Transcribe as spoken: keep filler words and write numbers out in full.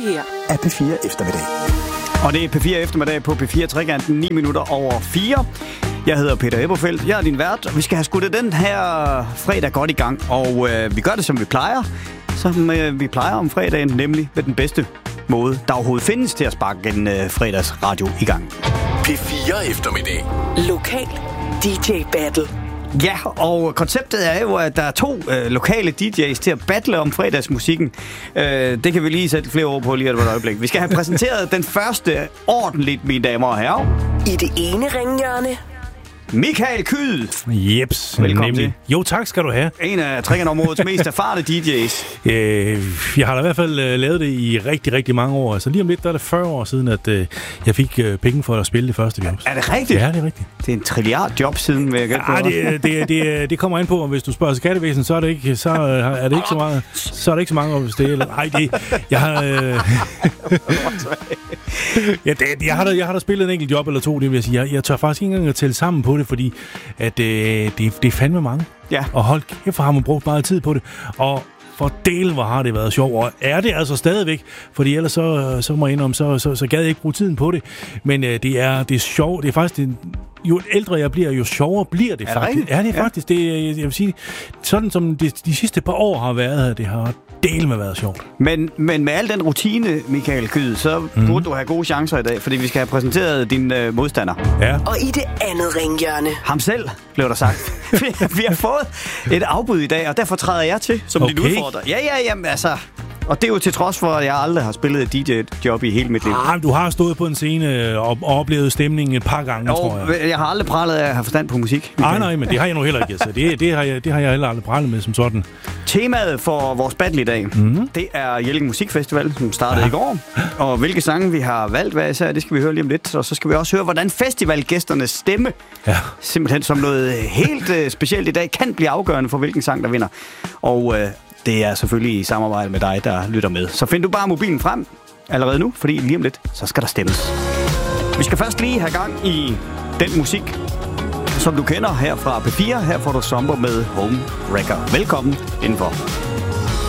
her er P fire Eftermiddag. Og det er P fire Eftermiddag på P fire Trekanten, ni minutter over fire. Jeg hedder Peter Eberfeldt, jeg er din vært, og vi skal have skudt den her fredag godt i gang. Og øh, vi gør det, som vi plejer, som øh, vi plejer om fredagen, nemlig med den bedste måde, der overhovedet findes til at sparke en øh, fredagsradio i gang. P fire Eftermiddag. Lokal D J Battle. Ja, og konceptet er jo, at der er to øh, lokale D J's til at battle om fredagsmusikken. Øh, det kan vi lige sætte flere ord på lige et øjeblik. Vi skal have præsenteret den første ordentligt, mine damer og herrer. I det ene ringhjørne, Michael Kyed. Jeps, Velkommen nemlig. til. Jo, tak skal du have. En af Trekantområdets mest erfarne D J's. Øh, jeg har da i hvert fald øh, lavet det i rigtig, rigtig mange år. Altså lige om lidt, der er det fyrre år siden, at øh, jeg fik øh, penge for at spille det første jobs. Er det rigtigt? Ja, det er rigtigt. Det er en trilliard job siden, vil jeg gætte på. Ah, det, det, det, det kommer an på, om hvis du spørger skattevæsen, så er det ikke så er det ikke så meget, så er det ikke så mange år, hvis det er. Nej, det jeg har øh, ja, det, jeg har da, jeg har da spillet en enkelt job eller to, det vil jeg sige. Jeg, jeg tør faktisk ikke engang at tælle sammen på det, fordi at øh, det, det er fandme mange. Ja. Og hold kæft, har man brugt meget tid på det. Og for del, hvor har det været sjovt. Og er det altså stadigvæk, fordi ellers så, så må jeg indrømme, så, så, så gad jeg ikke bruge tiden på det. Men øh, det er det er sjovt. Det er faktisk det, jo ældre jeg bliver, jo sjovere bliver det er faktisk. Det er det faktisk. Det, jeg vil sige, sådan som det, de sidste par år har været, det har del med været sjovt. Men, men med al den rutine, Michael Kyed, så mm. burde du have gode chancer i dag, fordi vi skal have præsenteret din øh, modstander. Ja. og i det andet ringhjørne, Ham selv, blev der sagt. vi, vi har fået et afbud i dag, og derfor træder jeg til som Okay. din udfordrer. Ja, ja, jamen altså. Og det er jo til trods for, at jeg aldrig har spillet et D J-job i hele mit liv. Ah, du har stået på en scene og, og oplevet stemningen et par gange, tror jeg. Og jeg har aldrig prallet af at have forstand på musik. Nej, nej, men det har jeg nu heller ikke. Altså. Det, det, har jeg, det har jeg heller aldrig prallet med som sådan. Temaet for vores battle i dag, mm-hmm. det er Jelling Musikfestival, som startede ja. i går. Og hvilke sange vi har valgt, hvad især, det skal vi høre lige om lidt. Og så skal vi også høre, hvordan festivalgæsternes stemme, Ja. simpelthen som noget helt øh, specielt i dag, kan blive afgørende for, hvilken sang der vinder. Og øh, det er selvfølgelig i samarbejde med dig, der lytter med. Så find du bare mobilen frem allerede nu, fordi lige om lidt, så skal der stemmes. Vi skal først lige have gang i den musik, som du kender her fra P fire. Her får du Somber med Home Wrecker. Velkommen indenfor.